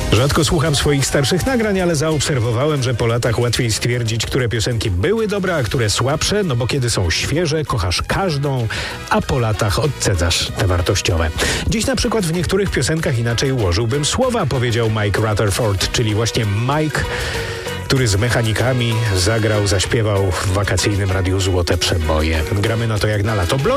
Rzadko słucham swoich starszych nagrań, ale zaobserwowałem, że po latach łatwiej stwierdzić, które piosenki były dobre, a które słabsze, no bo kiedy są świeże, kochasz każdą, a po latach odcedzasz te wartościowe. Dziś na przykład w niektórych piosenkach inaczej ułożyłbym słowa, powiedział Mike Rutherford, czyli właśnie Mike, który z mechanikami zaśpiewał w wakacyjnym Radiu Złote Przeboje. Gramy na to jak na lato.